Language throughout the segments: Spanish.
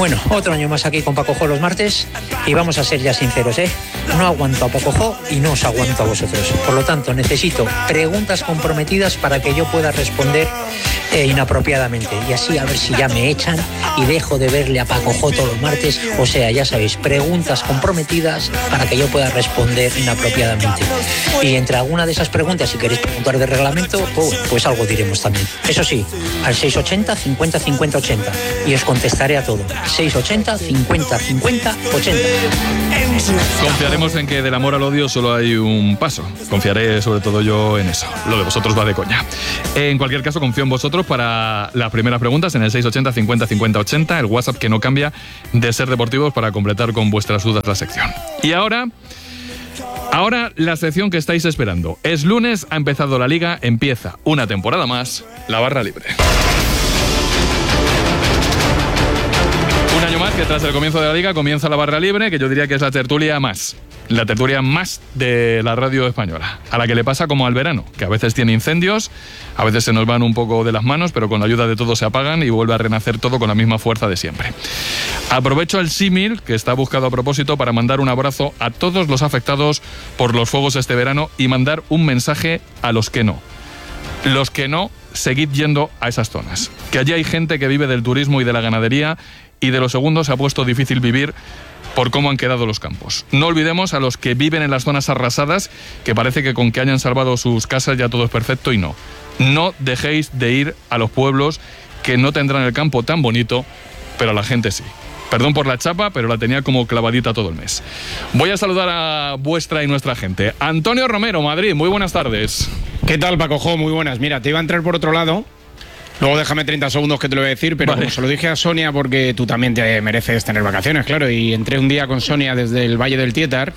Bueno, otro año más aquí con Paco Jo los martes y vamos a ser ya sinceros, no aguanto a Paco Jo y no os aguanto a vosotros. Por lo tanto, necesito preguntas comprometidas para que yo pueda responder inapropiadamente y así a ver si ya me echan y dejo de verle a Paco Jo todos los martes. O sea, ya sabéis, preguntas comprometidas para que yo pueda responder inapropiadamente. Y entre alguna de esas preguntas, si queréis preguntar de reglamento, pues algo diremos también. Eso sí, al 680 50 50 80 y os contestaré a todo. 680 50 50 80. Confiaremos en que del amor al odio solo hay un paso. Confiaré sobre todo yo en eso. Lo de vosotros va de coña. En cualquier caso, confío en vosotros para las primeras preguntas en el 680 50 50 80, el WhatsApp que no cambia de Ser Deportivos, para completar con vuestras dudas la sección. Y ahora la sección que estáis esperando. Es lunes, ha empezado la Liga, empieza una temporada más, la barra libre. Un año más que tras el comienzo de la Liga comienza la barra libre, que yo diría que es la tertulia más de la radio española, a la que le pasa como al verano, que a veces tiene incendios, a veces se nos van un poco de las manos, pero con la ayuda de todos se apagan y vuelve a renacer todo con la misma fuerza de siempre. Aprovecho el símil que está buscado a propósito para mandar un abrazo a todos los afectados por los fuegos este verano y mandar un mensaje a los que no. Los que no, seguid yendo a esas zonas, que allí hay gente que vive del turismo y de la ganadería, y de los segundos se ha puesto difícil vivir por cómo han quedado los campos. No olvidemos a los que viven en las zonas arrasadas, que parece que con que hayan salvado sus casas ya todo es perfecto, y no. No dejéis de ir a los pueblos que no tendrán el campo tan bonito, pero a la gente sí. Perdón por la chapa, pero la tenía como clavadita todo el mes. Voy a saludar a vuestra y nuestra gente. Antonio Romero, Madrid, muy buenas tardes. ¿Qué tal, Paco Jo? Muy buenas. Mira, te iba a entrar por otro lado. Luego déjame 30 segundos que te lo voy a decir, pero vale. Como se lo dije a Sonia, porque tú también te mereces tener vacaciones, claro, y entré un día con Sonia desde el Valle del Tietar,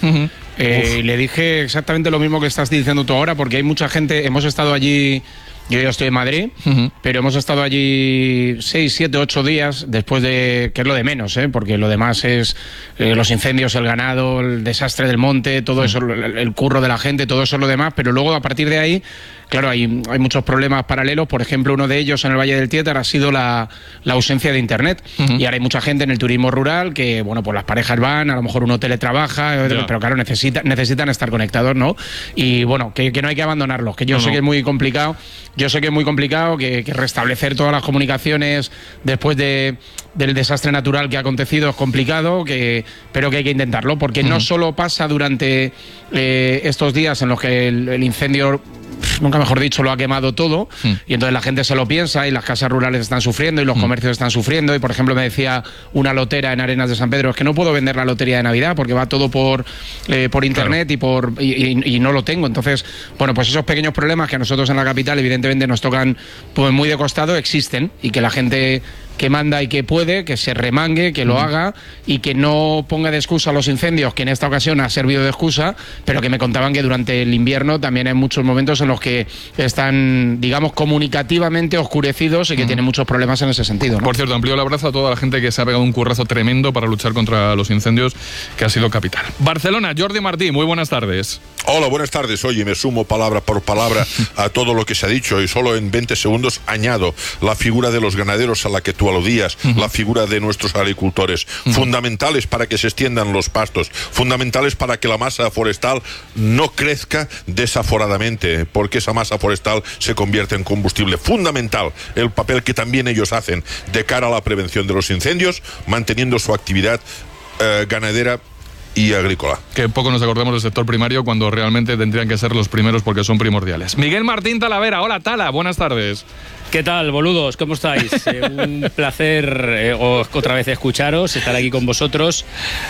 y le dije exactamente lo mismo que estás diciendo tú ahora, porque hay mucha gente, hemos estado allí. Yo ya estoy en Madrid, pero hemos estado allí 6, 7, 8 días después de, que es lo de menos, porque lo demás es los incendios, el ganado, el desastre del monte, todo eso, el curro de la gente, todo eso es lo demás, pero luego a partir de ahí, claro, hay muchos problemas paralelos. Por ejemplo, uno de ellos en el Valle del Tietar ha sido la ausencia de internet, y ahora hay mucha gente en el turismo rural que, bueno, pues las parejas van, a lo mejor uno teletrabaja, pero claro, necesitan estar conectados, ¿no? Y bueno, que no hay que abandonarlos, que yo sé que es muy complicado. Yo sé que es muy complicado, que restablecer todas las comunicaciones después del desastre natural que ha acontecido es complicado, pero que hay que intentarlo, porque no solo pasa durante estos días en los que el incendio, nunca mejor dicho, lo ha quemado todo, y entonces la gente se lo piensa y las casas rurales están sufriendo y los comercios están sufriendo. Y por ejemplo me decía una lotera en Arenas de San Pedro, es que no puedo vender la lotería de Navidad porque va todo por internet, claro, y no lo tengo. Entonces, bueno, pues esos pequeños problemas que a nosotros en la capital evidentemente nos tocan pues muy de costado, existen, y que la gente que manda y que puede, que se remangue, que lo haga, y que no ponga de excusa los incendios, que en esta ocasión ha servido de excusa, pero que me contaban que durante el invierno también hay muchos momentos en los que están, digamos, comunicativamente oscurecidos y que tienen muchos problemas en ese sentido, ¿no? Por cierto, amplío el abrazo a toda la gente que se ha pegado un currazo tremendo para luchar contra los incendios, que ha sido capital. Barcelona, Jordi Martí, muy buenas tardes. Hola, buenas tardes. Oye, me sumo palabra por palabra a todo lo que se ha dicho, y solo en 20 segundos añado la figura de los ganaderos a la que tú aludías, la figura de nuestros agricultores, fundamentales para que se extiendan los pastos, fundamentales para que la masa forestal no crezca desaforadamente, porque esa masa forestal se convierte en combustible. Fundamental el papel que también ellos hacen de cara a la prevención de los incendios, manteniendo su actividad ganadera y agrícola. Que poco nos acordamos del sector primario cuando realmente tendrían que ser los primeros, porque son primordiales. Miguel Martín Talavera, hola Tala, buenas tardes. ¿Qué tal, boludos? ¿Cómo estáis? Un placer otra vez escucharos, estar aquí con vosotros,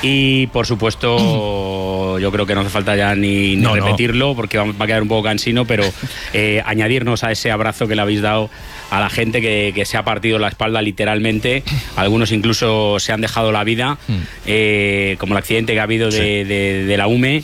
y por supuesto yo creo que no hace falta ya ni repetirlo, porque va a quedar un poco cansino, pero añadirnos a ese abrazo que le habéis dado a la gente que se ha partido la espalda literalmente. Algunos incluso se han dejado la vida, como el accidente que ha habido de la UME,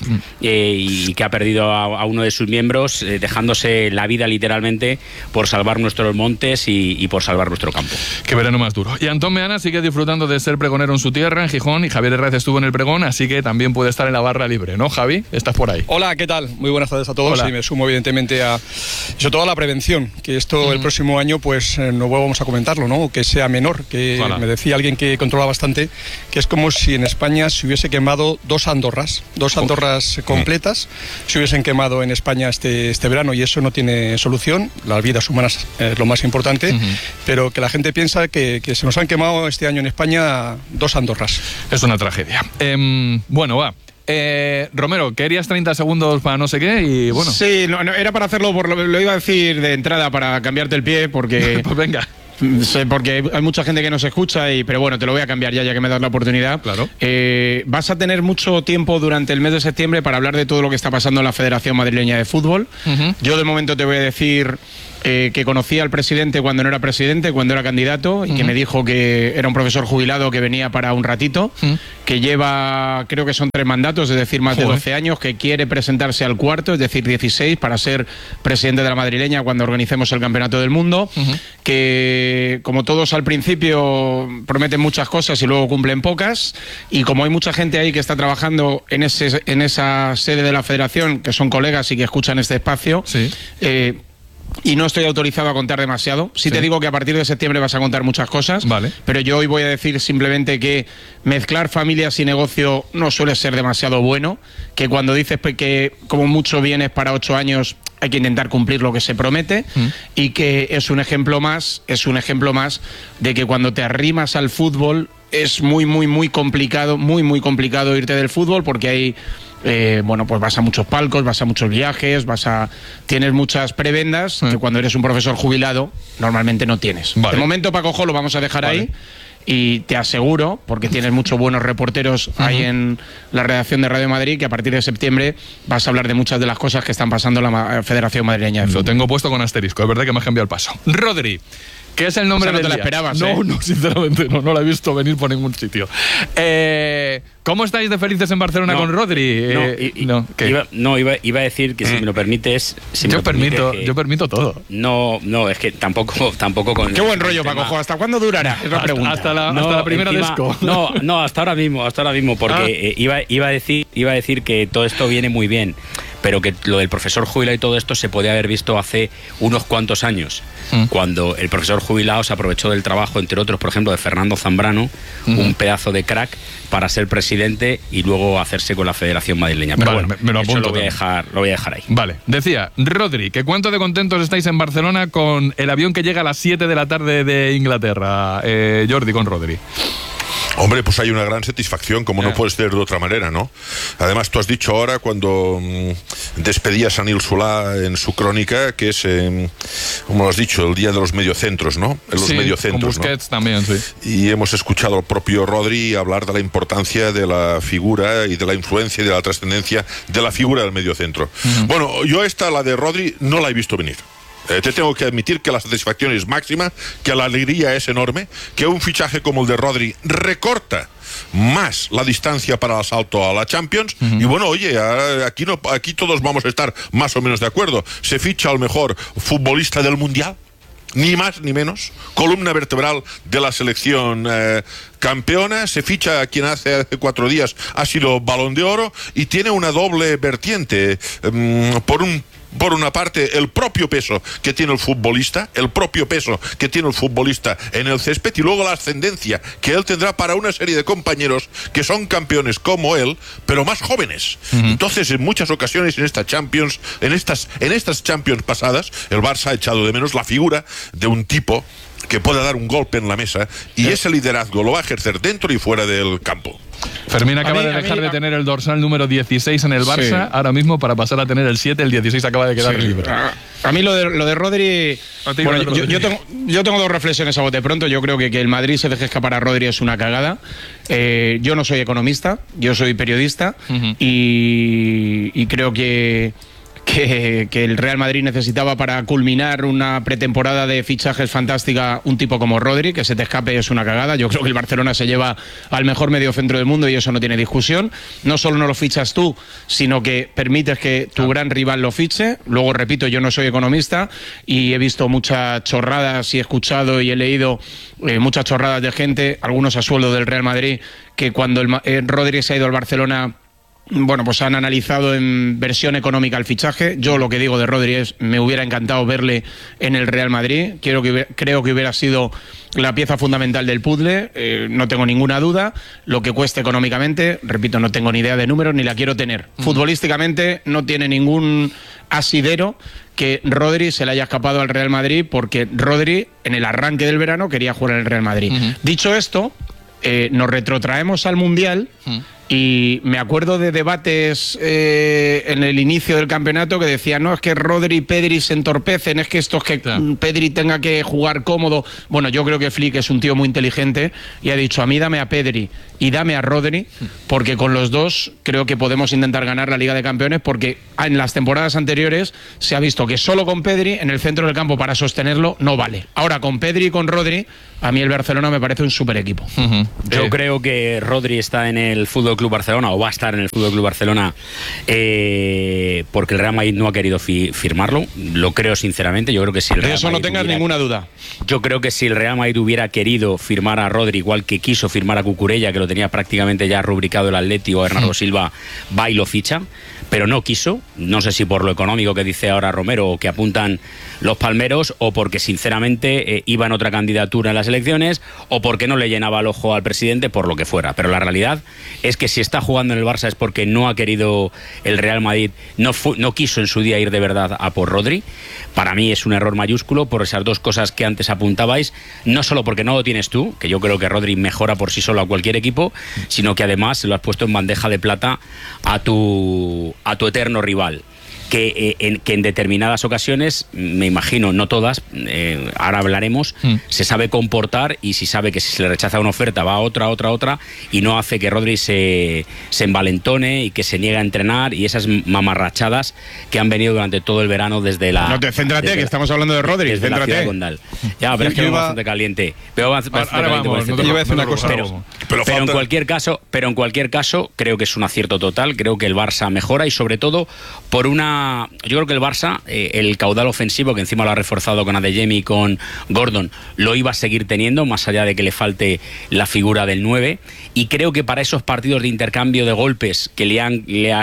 y que ha perdido a uno de sus miembros, dejándose la vida literalmente por salvar nuestros montes montes y por salvar nuestro campo. Qué verano más duro. Y Antón Meana sigue disfrutando de ser pregonero en su tierra, en Gijón, y Javier Herrera estuvo en el pregón, así que también puede estar en la barra libre, ¿no, Javi? Estás por ahí. Hola, ¿qué tal? Muy buenas tardes a todos. Hola. Y me sumo evidentemente a sobre todo a la prevención, que esto el próximo año pues no vamos a comentarlo, ¿no? Que sea menor, que Ojalá. me decía alguien que controla bastante, que es como si en España se hubiese quemado dos Andorras completas, se hubiesen quemado en España este verano, y eso no tiene solución. Las vidas humanas es lo más importante, pero que la gente piensa que se nos han quemado este año en España dos Andorras. Es una tragedia. Bueno, va. Romero, querías 30 segundos para no sé qué y bueno. Sí, no, era para hacerlo, lo iba a decir de entrada para cambiarte el pie, porque... Pues venga. Sí, porque hay mucha gente que nos escucha, pero bueno, te lo voy a cambiar ya que me das la oportunidad. Claro. Vas a tener mucho tiempo durante el mes de septiembre para hablar de todo lo que está pasando en la Federación Madrileña de Fútbol. Yo de momento te voy a decir que conocí al presidente cuando no era presidente, cuando era candidato, y que me dijo que era un profesor jubilado que venía para un ratito, que lleva, creo que son 3 mandatos, es decir, más de 12 años, que quiere presentarse al cuarto, es decir, 16, para ser presidente de la madrileña cuando organicemos el Campeonato del Mundo, que como todos al principio prometen muchas cosas y luego cumplen pocas, y como hay mucha gente ahí que está trabajando en esa sede de la Federación, que son colegas y que escuchan este espacio, Sí. Y no estoy autorizado a contar demasiado. Sí te digo que a partir de septiembre vas a contar muchas cosas, Vale. pero yo hoy voy a decir simplemente que mezclar familias y negocio no suele ser demasiado bueno, que cuando dices que como mucho vienes para 8 años hay que intentar cumplir lo que se promete, y que es un ejemplo más de que cuando te arrimas al fútbol es muy complicado irte del fútbol, porque hay pues vas a muchos palcos, vas a muchos viajes, tienes muchas prebendas que cuando eres un profesor jubilado normalmente no tienes. Vale. De momento, Paco Jo, lo vamos a dejar ahí. Y te aseguro, porque tienes muchos buenos reporteros ahí en la redacción de Radio Madrid, que a partir de septiembre vas a hablar de muchas de las cosas que están pasando en la Federación Madrileña de Lo Fútbol. tengo puesto con asterisco, es verdad que me has cambiado el paso. Rodri, ¿qué es el nombre Esa no del te la día? esperabas, No, ¿eh? no, sinceramente, no la he visto venir por ningún sitio. ¿Cómo estáis de felices en Barcelona con Rodri? ¿Qué? Iba a decir que si me lo permites... Yo permito todo. No, es que tampoco con... Qué buen rollo, tema. Paco Jo. ¿Hasta cuándo durará? Es la pregunta. Hasta la primera disco. No, hasta ahora mismo, porque iba a decir que todo esto viene muy bien, pero que lo del profesor jubilado y todo esto se podía haber visto hace unos cuantos años, cuando el profesor jubilado se aprovechó del trabajo, entre otros, por ejemplo, de Fernando Zambrano, un pedazo de crack, para ser presidente y luego hacerse con la Federación Madrileña. Pero Vale, bueno, me lo eso apunto lo voy a dejar ahí. Vale, decía, Rodri, que cuánto de contentos estáis en Barcelona con el avión que llega a las 7 de la tarde de Inglaterra. Jordi, con Rodri. Hombre, pues hay una gran satisfacción, como no puede ser de otra manera, ¿no? Además, tú has dicho ahora, cuando despedías a Nil Solá en su crónica, que es, como lo has dicho, el día de los mediocentros, ¿no? En los mediocentros, con Busquets, ¿no? También, sí. Y hemos escuchado al propio Rodri hablar de la importancia de la figura y de la influencia y de la trascendencia de la figura del mediocentro. Bueno, yo la de Rodri, no la he visto venir. Te tengo que admitir que la satisfacción es máxima, que la alegría es enorme, que un fichaje como el de Rodri recorta más la distancia para el asalto a la Champions. Y bueno, oye, aquí todos vamos a estar más o menos de acuerdo. Se ficha al mejor futbolista del Mundial, ni más ni menos, columna vertebral de la selección campeona. Se ficha a quien hace 4 días ha sido Balón de Oro, y tiene una doble vertiente. Por una parte, el propio peso que tiene el futbolista en el césped, y luego la ascendencia que él tendrá para una serie de compañeros que son campeones como él, pero más jóvenes. Entonces, en muchas ocasiones en estas Champions pasadas, el Barça ha echado de menos la figura de un tipo que pueda dar un golpe en la mesa, y ese liderazgo lo va a ejercer dentro y fuera del campo. Fermín acaba de dejar de tener el dorsal número 16 en el Barça, ahora mismo, para pasar a tener el 7, el 16 acaba de quedar libre. A mí lo de Rodri... Bueno, yo tengo 2 reflexiones a bote pronto. Yo creo que el Madrid se deje escapar a Rodri es una cagada. Yo no soy economista, yo soy periodista, y creo que que el Real Madrid necesitaba para culminar una pretemporada de fichajes fantástica un tipo como Rodri, que se te escape es una cagada. Yo creo que el Barcelona se lleva al mejor mediocentro del mundo y eso no tiene discusión. No solo no lo fichas tú, sino que permites que tu gran rival lo fiche. Luego, repito, yo no soy economista y he visto muchas chorradas y he escuchado y he leído muchas chorradas de gente, algunos a sueldo del Real Madrid, que cuando Rodri se ha ido al Barcelona, bueno, pues han analizado en versión económica el fichaje. Yo lo que digo de Rodri es, me hubiera encantado verle en el Real Madrid. Creo que hubiera sido la pieza fundamental del puzzle, no tengo ninguna duda. Lo que cueste económicamente, repito, no tengo ni idea de números ni la quiero tener. Futbolísticamente no tiene ningún asidero que Rodri se le haya escapado al Real Madrid, porque Rodri en el arranque del verano quería jugar en el Real Madrid. Dicho esto, nos retrotraemos al Mundial. Y me acuerdo de debates en el inicio del campeonato que decían, no, es que Rodri y Pedri se entorpecen, es que esto es que Pedri tenga que jugar cómodo. Bueno, yo creo que Flick es un tío muy inteligente y ha dicho, a mí dame a Pedri y dame a Rodri, porque con los dos creo que podemos intentar ganar la Liga de Campeones, porque en las temporadas anteriores se ha visto que solo con Pedri en el centro del campo para sostenerlo no vale. Ahora con Pedri y con Rodri, a mí el Barcelona me parece un super equipo. Yo creo que Rodri está en el Fútbol Club Barcelona, o va a estar en el Fútbol Club Barcelona, porque el Real Madrid no ha querido firmarlo. Lo creo sinceramente. Yo creo que si el Real de eso Madrid no tengas ninguna duda. Yo creo que si el Real Madrid hubiera querido firmar a Rodri, igual que quiso firmar a Cucurella, que lo tenía prácticamente ya rubricado el Atleti, o a Bernardo Silva, va y lo ficha, pero no quiso. No sé si por lo económico que dice ahora Romero, o que apuntan los palmeros, o porque sinceramente iba en otra candidatura en las elecciones, o porque no le llenaba el ojo al presidente, por lo que fuera. Pero la realidad es que si está jugando en el Barça es porque no ha querido el Real Madrid, no quiso en su día ir de verdad a por Rodri. Para mí es un error mayúsculo por esas dos cosas que antes apuntabais, no solo porque no lo tienes tú, que yo creo que Rodri mejora por sí solo a cualquier equipo, sino que además se lo has puesto en bandeja de plata a tu eterno rival. Que en determinadas ocasiones, me imagino, no todas, ahora hablaremos, se sabe comportar, y si sabe que si se le rechaza una oferta va a otra, y no hace que Rodri se envalentone y que se niegue a entrenar, y esas mamarrachadas que han venido durante todo el verano desde la... No te céntrate, que estamos hablando de Rodri, desde la ciudad de Condal. Ya, pero es que es bastante caliente. Pero en cualquier caso, creo que es un acierto total. Creo que el Barça mejora, y sobre todo por yo creo que el Barça, el caudal ofensivo, que encima lo ha reforzado con Adeyemi y con Gordon, lo iba a seguir teniendo, más allá de que le falte la figura del 9, y creo que para esos partidos de intercambio de golpes que le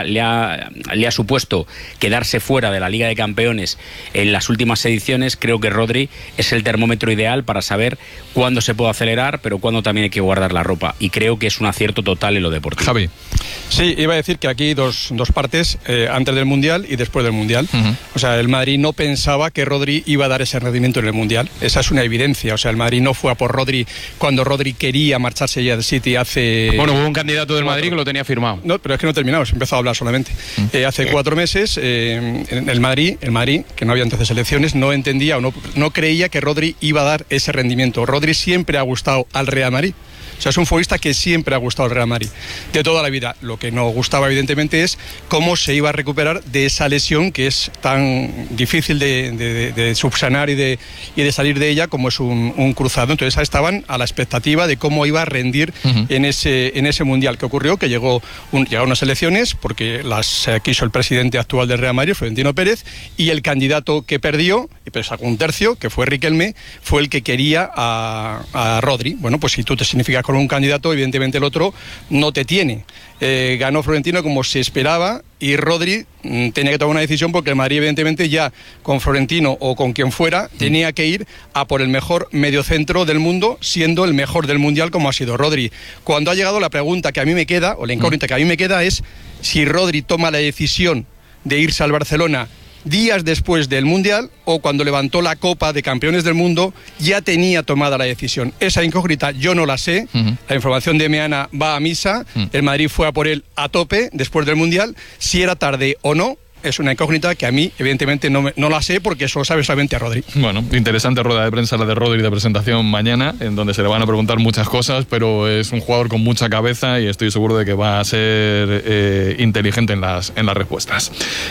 ha supuesto quedarse fuera de la Liga de Campeones en las últimas ediciones, creo que Rodri es el termómetro ideal para saber cuándo se puede acelerar, pero cuándo también hay que guardar la ropa, y creo que es un acierto total en lo deportivo. Javi. Sí, iba a decir que aquí dos partes, antes del Mundial y después del Mundial. O sea, el Madrid no pensaba que Rodri iba a dar ese rendimiento en el Mundial. Esa es una evidencia. O sea, el Madrid no fue a por Rodri cuando Rodri quería marcharse ya del City hace... Bueno, hubo un candidato del Madrid que lo tenía firmado. No, pero es que no terminamos, empezó a hablar solamente. Hace 4 meses, el Madrid, que no había entonces elecciones, no entendía o no creía que Rodri iba a dar ese rendimiento. Rodri siempre ha gustado al Real Madrid. O sea, es un futbolista que siempre ha gustado al Real Madrid, de toda la vida. Lo que no gustaba, evidentemente, es cómo se iba a recuperar de esa lesión que es tan difícil de subsanar y de salir de ella como es un cruzado. Entonces estaban a la expectativa de cómo iba a rendir en ese Mundial. ¿Qué ocurrió? Que llegaron unas elecciones, porque las quiso el presidente actual del Real Madrid, Florentino Pérez, y el candidato que perdió, y pues sacó un tercio, que fue Riquelme, fue el que quería a Rodri. Bueno, pues si tú te significas con un candidato, evidentemente el otro no te tiene. Ganó Florentino como se esperaba, y Rodri tenía que tomar una decisión, porque el Madrid evidentemente ya con Florentino o con quien fuera tenía que ir a por el mejor mediocentro del mundo, siendo el mejor del Mundial como ha sido Rodri. Cuando ha llegado, la pregunta que a mí me queda, o la incógnita que a mí me queda, es si Rodri toma la decisión de irse al Barcelona días después del Mundial, o cuando levantó la Copa de Campeones del Mundo ya tenía tomada la decisión. Esa incógnita yo no la sé. La información de Meana va a misa. El Madrid fue a por él a tope después del Mundial. Si era tarde o no, es una incógnita que a mí, evidentemente, no la sé porque eso lo sabe solamente a Rodri. Bueno, interesante rueda de prensa la de Rodri de presentación mañana, en donde se le van a preguntar muchas cosas, pero es un jugador con mucha cabeza y estoy seguro de que va a ser inteligente en las respuestas.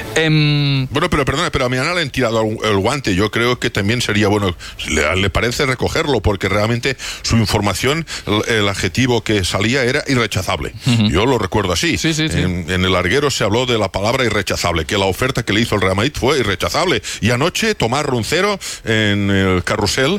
Bueno, pero perdona, pero a Miana le han tirado el guante. Yo creo que también sería bueno, le parece recogerlo, porque realmente su información, el adjetivo que salía era irrechazable. Yo lo recuerdo así. Sí. En el larguero se habló de la palabra irrechazable, que la oferta que le hizo el Real Madrid fue irrechazable. Y anoche Tomás Roncero en el carrusel,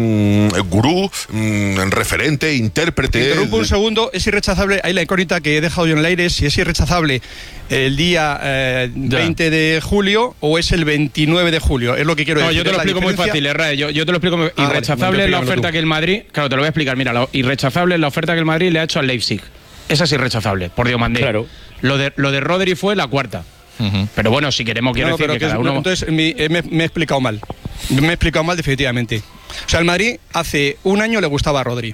gurú, referente, intérprete. Interrumpo un segundo, es irrechazable, hay la incógnita que he dejado yo en el aire, si es irrechazable el día 20 de julio o es el 29 de julio, es lo que quiero decir. Yo te lo explico muy fácil, Herrera. Yo te lo explico muy fácil. Irrechazable es la oferta que el Madrid, claro, te lo voy a explicar, mira, irrechazable es la oferta que el Madrid le ha hecho al Leipzig. Esa es irrechazable, por Diomandé. Claro. Lo de Rodri fue la cuarta. Pero bueno, si queremos, quiero decir que cada uno... Entonces me he explicado mal. Me he explicado mal definitivamente. O sea, al Madrid hace un año le gustaba a Rodri.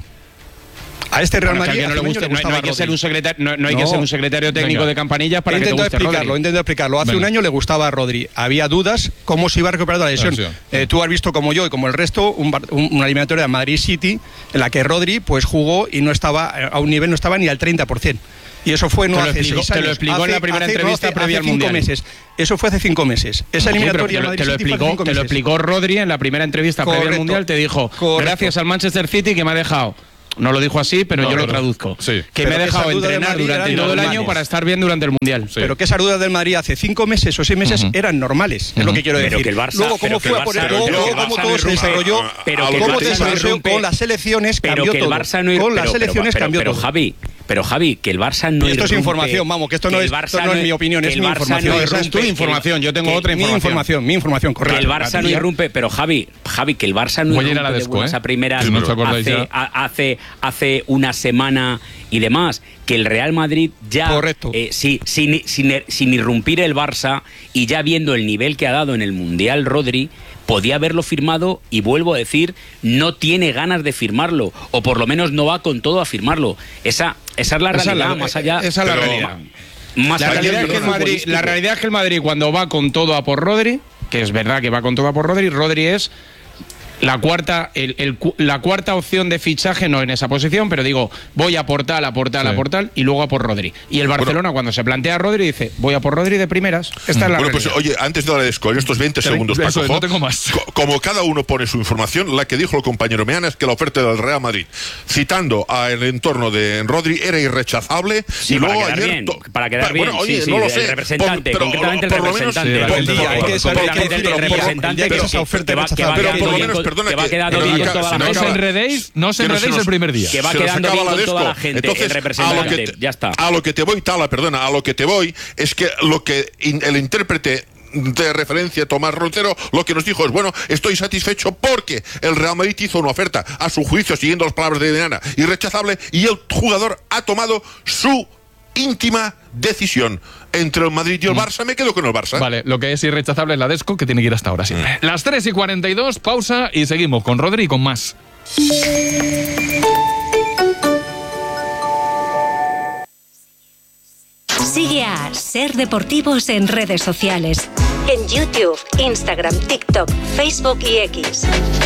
A este Real Madrid no hay que ser un secretario técnico de campanillas para que te guste Rodri. Intento explicarlo. Hace un año le gustaba a Rodri. Había dudas cómo se iba a recuperar la lesión. Tú has visto, como yo y como el resto, una eliminatoria de Madrid City en la que Rodri pues jugó y no estaba a un nivel, no estaba ni al 30%. Y eso fue no hace 6 años. Te lo explicó en la primera entrevista previa al Mundial. Meses. Eso fue hace 5 meses. Esa eliminatoria te lo explicó Rodri en la primera entrevista previa al Mundial. Te dijo, gracias al Manchester City que me ha dejado... No lo dijo así, pero yo lo traduzco. Sí. Que me ha dejado entrenar durante todo el año para estar bien durante el Mundial. Sí. Pero que esas dudas del Madrid hace 5 meses o 6 meses eran normales, es lo que quiero decir. Pero que el Barça, luego cómo fue cómo todo se desarrolló, cómo se desarrolló con las selecciones cambió todo. Con las selecciones cambió todo. Pero Javi, que el Barça no esto es información, vamos, que esto no es mi opinión, es mi información. Es tu información, yo tengo otra información. Mi información, correcto. Que el Barça no irrumpe, pero Javi, que el Barça no irrumpe de buenas a primeras hace una semana y demás, que el Real Madrid ya, sin irrumpir el Barça y ya viendo el nivel que ha dado en el Mundial Rodri, podía haberlo firmado y vuelvo a decir, no tiene ganas de firmarlo, o por lo menos no va con todo a firmarlo. Esa es la realidad, más allá. Esa es la realidad. La realidad es que el Madrid, cuando va con todo a por Rodri, que es verdad que va con todo a por Rodri, Rodri es la cuarta opción de fichaje, no en esa posición, pero digo, voy a por tal, y luego a por Rodri. Y el Barcelona, cuando se plantea a Rodri, dice, voy a por Rodri de primeras. Esta es la realidad. Pues oye, antes de darle en estos 20 segundos, Paco, no tengo más. Como cada uno pone su información, la que dijo el compañero Meana es que la oferta del Real Madrid, citando al entorno de Rodri, era irrechazable. Sí, y luego ayer para quedar bien, bueno, oye, no lo sé. El representante, concretamente el representante. Hay que saber que esa oferta irrechazable. Pero por lo menos, perdona, que va quedando bien con toda la gente. No os enredéis el primer día. Que va quedando bien con toda la gente. Entonces, el representante, ya está. A lo que te voy es que lo que el intérprete de referencia Tomás Roncero lo que nos dijo es, bueno, estoy satisfecho porque el Real Madrid hizo una oferta, a su juicio, siguiendo las palabras de Meana, irrechazable, y el jugador ha tomado su íntima decisión. Entre el Madrid y el Barça, me quedo con el Barça. Vale, lo que es irrechazable es la Desco, que tiene que ir hasta ahora siempre. Las 3:42, pausa y seguimos con Rodri y con más. Sigue a Ser Deportivos en redes sociales. En YouTube, Instagram, TikTok, Facebook y X.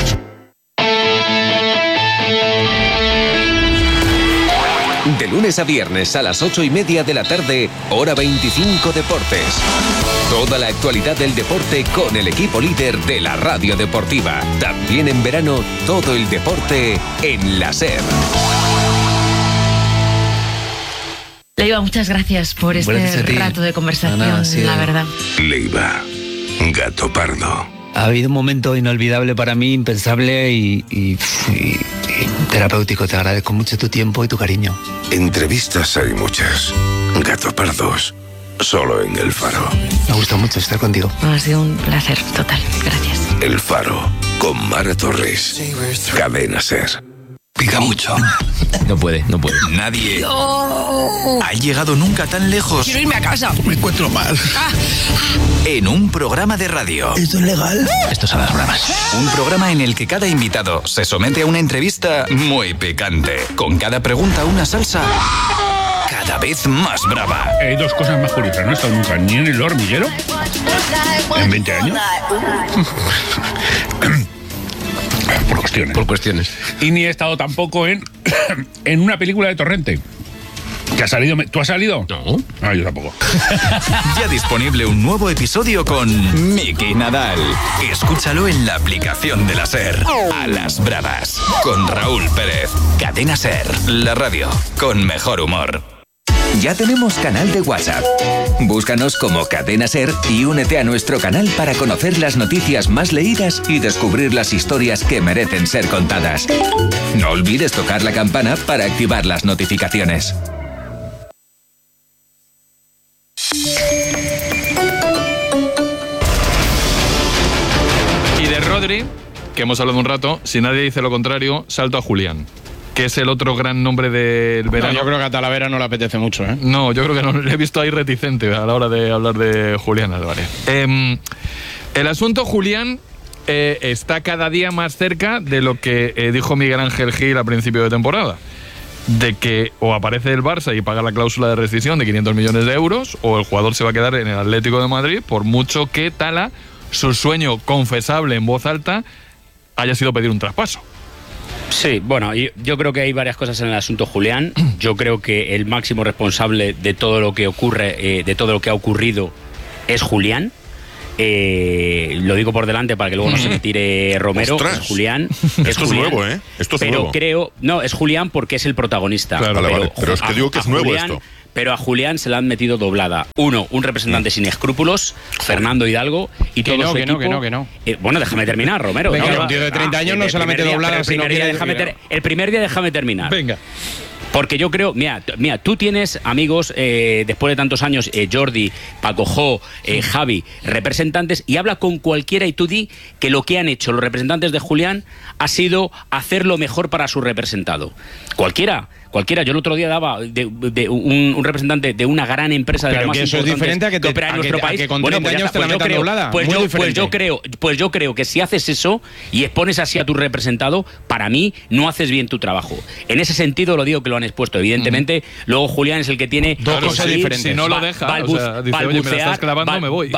De lunes a viernes a las 8:30 de la tarde, hora 25 Deportes. Toda la actualidad del deporte con el equipo líder de la radio deportiva. También en verano, todo el deporte en la SER. Leiva, muchas gracias por este rato de conversación, la verdad. Leiva, gato pardo. Ha habido un momento inolvidable para mí, impensable y terapéutico. Te agradezco mucho tu tiempo y tu cariño. Entrevistas hay muchas. Gato pardos, solo en El Faro. Me gusta mucho estar contigo. Ha sido un placer total. Gracias. El Faro, con Mara Torres. Cadena SER. Pica mucho. No puede. Nadie ha llegado nunca tan lejos. Quiero irme a casa. Me encuentro mal. En un programa de radio. ¿Esto es legal? Esto son las bromas. Un programa en el que cada invitado se somete a una entrevista muy picante. Con cada pregunta una salsa cada vez más brava. Hay dos cosas más curiosas. No he estado nunca ni en el hormiguero ¿En 20 años? Por cuestiones. Y ni he estado tampoco en una película de Torrente. ¿Que ha salido? ¿Tú has salido? No. Ah, yo tampoco. Ya disponible un nuevo episodio con Miki Nadal. Escúchalo en la aplicación de la SER. A las bravas. Con Raúl Pérez. Cadena SER. La radio con mejor humor. Ya tenemos canal de WhatsApp. Búscanos como Cadena SER y únete a nuestro canal para conocer las noticias más leídas y descubrir las historias que merecen ser contadas. No olvides tocar la campana para activar las notificaciones. Y de Rodri, que hemos hablado un rato, si nadie dice lo contrario, salto a Julián, que es el otro gran nombre del verano. No, yo creo que a Talavera no le apetece mucho, ¿eh? No, yo creo que no, le he visto ahí reticente a la hora de hablar de Julián Álvarez. El asunto Julián está cada día más cerca de lo que dijo Miguel Ángel Gil a principio de temporada. De que o aparece el Barça y paga la cláusula de rescisión de 500 millones de euros, o el jugador se va a quedar en el Atlético de Madrid, por mucho que Tala, su sueño confesable en voz alta, haya sido pedir un traspaso. Sí, bueno, yo creo que hay varias cosas en el asunto Julián. Yo creo que el máximo responsable de todo lo que ocurre, de todo lo que ha ocurrido, es Julián. Lo digo por delante para que luego no se me tire Romero. ¡Ostras! Es Julián. Esto es nuevo, ¿eh? Esto es nuevo. Creo, no, es Julián porque es el protagonista. Claro, vale. Pero es que digo que es nuevo Julián, esto. Pero a Julián se le han metido doblada. Uno, un representante sin escrúpulos, Fernando Hidalgo, y todo su equipo. Que no. Bueno, déjame terminar, Romero. Venga, un tío de 30 años no se la mete doblada. El primer día déjame terminar. Venga. Porque yo creo, mira, tú tienes amigos, después de tantos años, Jordi, Paco Jo, Javi, representantes, y habla con cualquiera y tú di que lo que han hecho los representantes de Julián ha sido hacer lo mejor para su representado. Cualquiera. Yo el otro día daba de un representante de una gran empresa de las más importantes. Pero que eso es diferente a que, opera en nuestro país. Que con 30 años te la metan doblada. Pues yo creo que si haces eso y expones así a tu representado, para mí no haces bien tu trabajo. En ese sentido lo digo que lo han expuesto. Evidentemente, luego Julián es el que tiene dos cosas diferentes. Si no lo deja, dice, oye, me la estás clavando, me voy.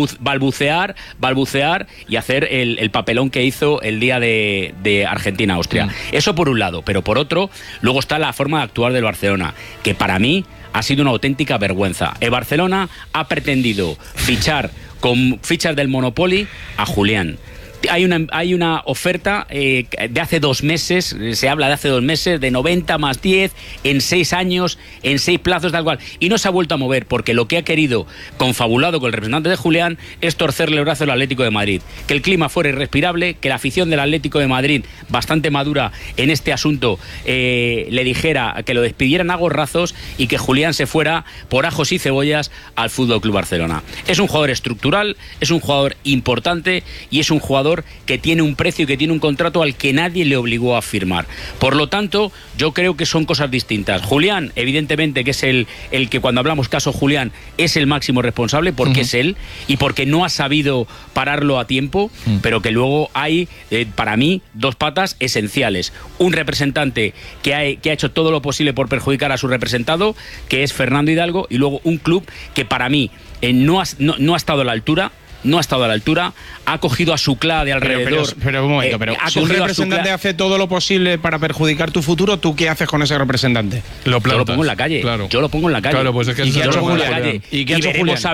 Balbucear y hacer el papelón que hizo el día de Argentina-Austria. Eso por un lado, pero por otro, luego está la forma de actuar del Barcelona, que para mí ha sido una auténtica vergüenza. El Barcelona ha pretendido fichar con fichas del Monopoly a Julián. Hay una oferta de hace 2 meses, se habla de hace 2 meses, de 90 más 10, en 6 años, en 6 plazos, tal cual. Y no se ha vuelto a mover, porque lo que ha querido, confabulado con el representante de Julián, es torcerle el brazo al Atlético de Madrid. Que el clima fuera irrespirable, que la afición del Atlético de Madrid, bastante madura en este asunto, le dijera que lo despidieran a gorrazos y que Julián se fuera por ajos y cebollas al FC Barcelona. Es un jugador estructural, es un jugador importante y es un jugador que tiene un precio y que tiene un contrato al que nadie le obligó a firmar. Por lo tanto, yo creo que son cosas distintas. Julián, evidentemente, que es el que cuando hablamos caso Julián es el máximo responsable, porque es él y porque no ha sabido pararlo a tiempo, pero que luego hay, para mí, 2 patas esenciales. Un representante que ha hecho todo lo posible por perjudicar a su representado, que es Fernando Hidalgo, y luego un club que para mí no ha estado a la altura. No ha estado a la altura, ha cogido a su cla de alrededor. Pero un momento, si un representante hace todo lo posible para perjudicar tu futuro, ¿tú qué haces con ese representante? Yo lo pongo en la calle. Claro. Yo lo pongo en la calle. Claro, pues es que yo lo pongo en la calle. Y veremos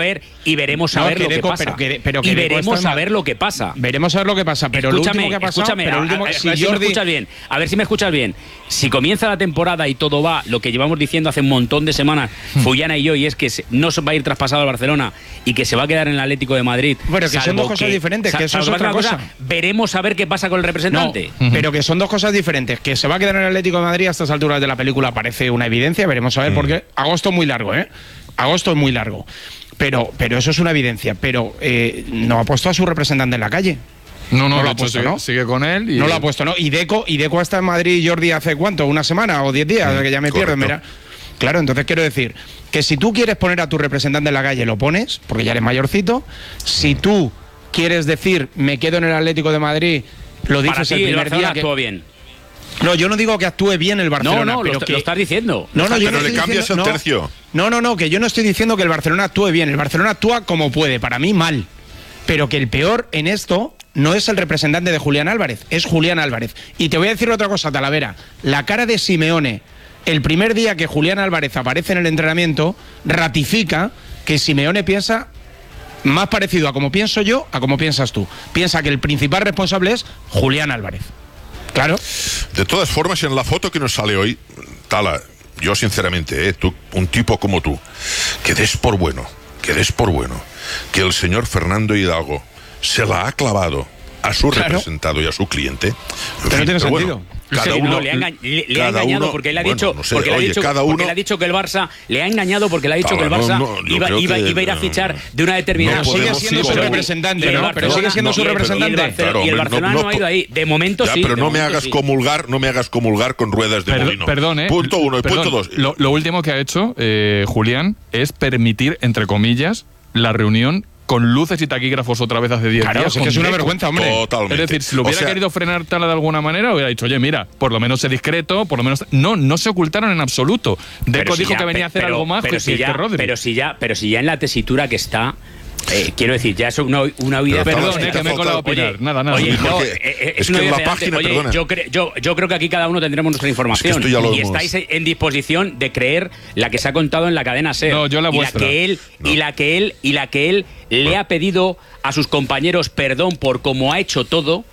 a ver lo que pasa. Veremos a ver lo que pasa. Veremos a ver lo que pasa. Pero escúchame, lo último que ha pasado, si me escuchas bien. A ver si me escuchas bien. Si comienza la temporada y todo va, lo que llevamos diciendo hace un montón de semanas, Fullana y yo, y es que no se va a ir traspasado al Barcelona y que se va a quedar en el Atlético de Madrid. Bueno, que son 2 cosas diferentes, que eso es otra cosa. Veremos a ver qué pasa con el representante. No, pero que son 2 cosas diferentes. Que se va a quedar en el Atlético de Madrid a estas alturas de la película parece una evidencia. Veremos a ver, porque agosto es muy largo, ¿eh? Agosto es muy largo. Pero eso es una evidencia. Pero no ha puesto a su representante en la calle. No lo ha puesto, ¿no? Sigue con él. No lo ha puesto, ¿no? Y Deco está en Madrid, Jordi, ¿hace cuánto? ¿Una semana o 10 días? Que ya me pierdo, mira. Claro, entonces quiero decir que si tú quieres poner a tu representante en la calle, lo pones, porque ya eres mayorcito. Si tú quieres decir, me quedo en el Atlético de Madrid, lo dices el primer día. Actuó bien. No, yo no digo que actúe bien el Barcelona. No, pero lo estás diciendo. Pero le cambias el tercio. No, que yo no estoy diciendo que el Barcelona actúe bien. El Barcelona actúa como puede, para mí mal. pero que el peor en esto no es el representante de Julián Álvarez, es Julián Álvarez. Y te voy a decir otra cosa, Talavera. La cara de Simeone el primer día que Julián Álvarez aparece en el entrenamiento ratifica que Simeone piensa más parecido a como pienso yo a como piensas tú. Piensa que el principal responsable es Julián Álvarez. Claro. De todas formas, en la foto que nos sale hoy, Tala, yo sinceramente, tú, un tipo como tú, que des por bueno que el señor Fernando Hidalgo se la ha clavado a su representado y a su cliente. Pero no tiene sentido. Bueno, cada uno le ha engañado porque le ha dicho porque le ha dicho que el Barça le ha engañado porque le ha dicho que el Barça iba a ir a fichar de una determinada sigue siendo su representante, ¿no? Pero sigue siendo su representante. Y el Barcelona no ha ido ahí. De momento sí. Pero no me hagas comulgar con ruedas de molino. Perdón, punto uno y punto dos. Lo último que ha hecho Julián es permitir, entre comillas, la reunión con luces y taquígrafos otra vez hace 10 días. Claro, es que es una vergüenza, hombre. Totalmente. Es decir, si lo hubiera querido frenar Tala de alguna manera, hubiera dicho, oye, mira, por lo menos sé discreto, por lo menos... No se ocultaron en absoluto. Deco dijo que venía a hacer algo más que Rodri. Pero si ya en la tesitura que está... quiero decir, ya es una huida. Perdón, que me he colado a opinar. Nada. Oye, es que en la página, perdona. Yo creo que aquí cada uno tendremos nuestra información. Es que esto ya lo estáis en disposición de creer la que se ha contado en la cadena SER. No, yo la vuestra. Y la que él le ha pedido a sus compañeros perdón por cómo ha hecho todo,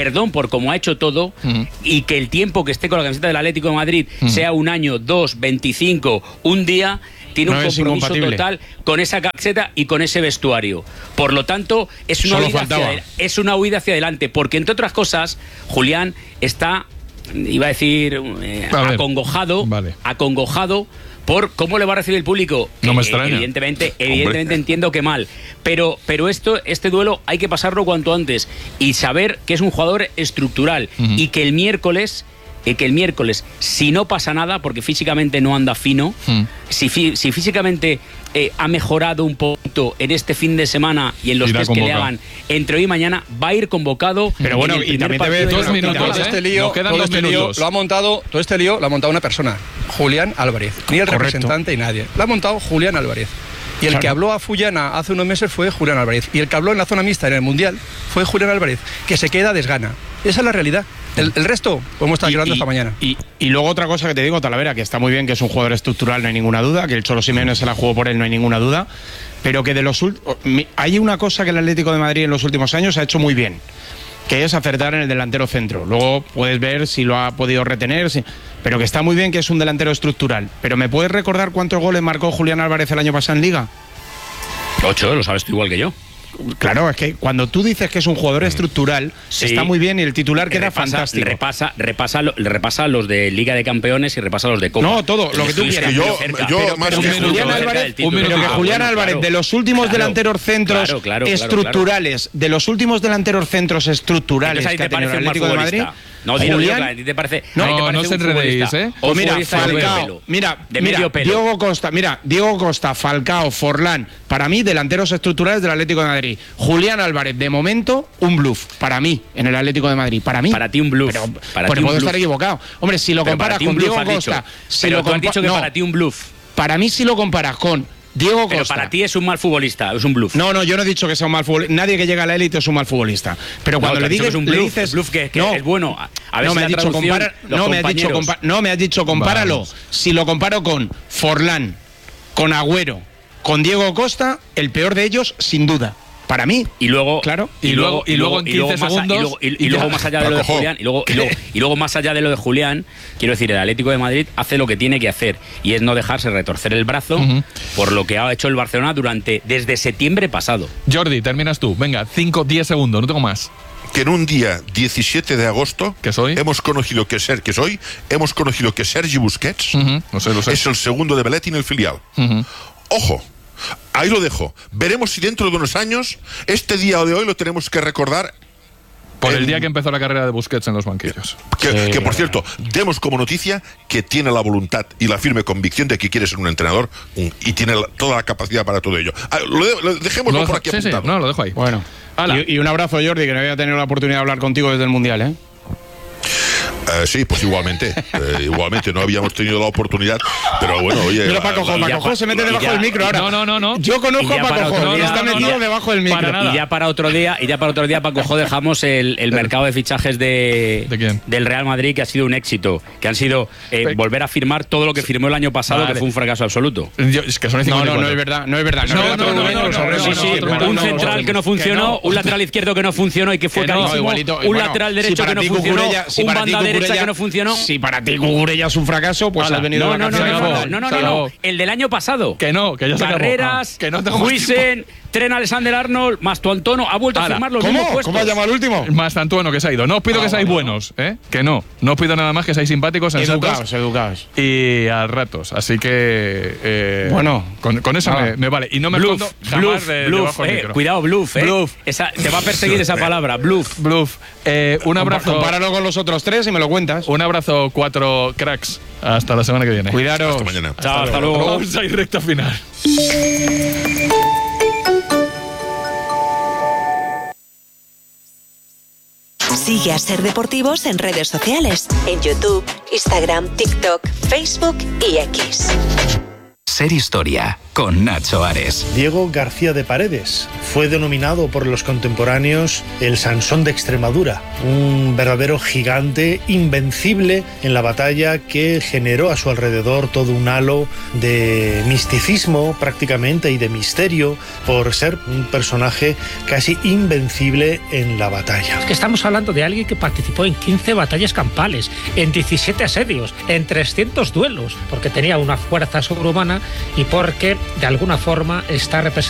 y que el tiempo que esté con la camiseta del Atlético de Madrid sea un año, 2, 25, un día... Tiene un compromiso total con esa camiseta y con ese vestuario. Por lo tanto, es una huida hacia adelante. Porque, entre otras cosas, Julián está, iba a decir, acongojado por cómo le va a recibir el público. No me extraña. Evidentemente entiendo que mal. Pero este duelo hay que pasarlo cuanto antes y saber que es un jugador estructural y que el miércoles, si no pasa nada, porque físicamente no anda fino, si físicamente ha mejorado un poquito en este fin de semana y en los test que le hagan entre hoy y mañana, va a ir convocado. Pero bueno, y también te veo 2 minutos, nos quedan 2 minutos. Todo este lío lo ha montado una persona, Julián Álvarez, ni el representante y nadie. Lo ha montado Julián Álvarez. Y el que habló a Fullana hace unos meses fue Julián Álvarez. Y el que habló en la zona mixta en el Mundial fue Julián Álvarez, que se queda desgana. Esa es la realidad. El resto podemos estar llorando hasta mañana. Y luego otra cosa que te digo, Talavera, que está muy bien, que es un jugador estructural, no hay ninguna duda, que el Cholo Simeone se la jugó por él, no hay ninguna duda, pero que hay una cosa que el Atlético de Madrid en los últimos años ha hecho muy bien, que es acertar en el delantero centro. Luego puedes ver si lo ha podido retener, pero que está muy bien, que es un delantero estructural. Pero ¿me puedes recordar cuántos goles marcó Julián Álvarez el año pasado en Liga? 8, lo sabes tú igual que yo. Claro, es que cuando tú dices que es un jugador estructal, está muy bien y el titular queda fantástico. Repasa los de Liga de Campeones y repasa los de Copa. No, todo, lo que tú quieras. Julián Álvarez, de los últimos delanteros centros estructurales, de los últimos delanteros centros estructurales que ha tenido el Atlético de Madrid... No, Julián, ¿a ti te parece? No se enredéis, ¿eh? O mira, Falcao, Diego Costa, Falcao, Forlán, para mí, delanteros estructurales del Atlético de Madrid. Julián Álvarez, de momento, un bluff. Para mí, en el Atlético de Madrid. Para mí. Para ti un bluff. Pero puedo estar equivocado. Hombre, si lo comparas con Diego Costa... Pero tú has dicho que para ti un bluff. Para mí, si lo comparas con Diego Costa. Pero para ti es un mal futbolista, es un bluff. No, yo no he dicho que sea un mal futbolista. Nadie que llega a la élite es un mal futbolista. Pero cuando le dices es bluff que es bueno. A ver no, si me has dicho compáralo. Vamos. Si lo comparo con Forlán, con Agüero, con Diego Costa, el peor de ellos, sin duda. Para mí. Y luego, claro. Y luego en 15 segundos. Y luego más allá de lo de Julián. Y luego más allá de lo de Julián, quiero decir, el Atlético de Madrid hace lo que tiene que hacer. Y es no dejarse retorcer el brazo por lo que ha hecho el Barcelona desde septiembre pasado. Jordi, terminas tú. Venga, 10 segundos, no tengo más. Que en un día 17 de agosto hemos conocido que Sergi Busquets lo sé. es el segundo de Belletti en el filial. Ojo. Ahí lo dejo. Veremos si dentro de unos años este día de hoy lo tenemos que recordar por el día que empezó la carrera de Busquets en los banquillos. Que por cierto, demos como noticia que tiene la voluntad y la firme convicción de que quiere ser un entrenador y tiene toda la capacidad para todo ello. Dejémoslo por aquí apuntado. No, lo dejo ahí. Bueno. Y un abrazo, Jordi, que no había tenido la oportunidad de hablar contigo desde el Mundial, ¿eh? Sí, pues igualmente. Igualmente, no habíamos tenido la oportunidad, pero bueno, oye. Mira, Paco se mete debajo del micro ahora. No. Yo conozco a Paco Jo, y está metido debajo del micro. Y ya para otro día, Paco Jo, dejamos el mercado de fichajes ¿De quién? del Real Madrid, que ha sido un éxito, que han sido volver a firmar todo lo que firmó el año pasado, que fue un fracaso absoluto. Es que son 54. No es verdad. Un central que no funcionó, un lateral izquierdo que no funcionó y que fue carísimo, un lateral derecho que no funcionó, un banda derecha que no funcionó. Si para ti Cucurella es un fracaso, pues has venido de vacaciones. No, el del año pasado. Que ya se acabó. Carreras, Huijsen, Trent Alexander-Arnold, Mastuantono, ha vuelto a firmar los mismos puestos. ¿Cómo has llamado al último? Mastuantono, que se ha ido. No os pido que seáis buenos, que no. No os pido nada más que seáis simpáticos, sensatos. Educados. Y a ratos. Así que. Bueno. Con eso me vale. Y no me escondo jamás debajo del micro. Cuidado, bluff. Te va a perseguir esa palabra, bluff. Un abrazo. Compáralo con los otros 3 y me lo cuentas. Un abrazo, 4 cracks. Hasta la semana que viene. Cuidaros. Hasta mañana. Chao, hasta luego. Vamos a ir recta final. Sigue a Ser Deportivos en redes sociales, en YouTube, Instagram, TikTok, Facebook y X. Ser Historia, con Nacho Ares. Diego García de Paredes fue denominado por los contemporáneos el Sansón de Extremadura, un verdadero gigante invencible en la batalla que generó a su alrededor todo un halo de misticismo prácticamente y de misterio por ser un personaje casi invencible en la batalla. Es que estamos hablando de alguien que participó en 15 batallas campales, en 17 asedios, en 300 duelos, porque tenía una fuerza sobrehumana y porque de alguna forma está representado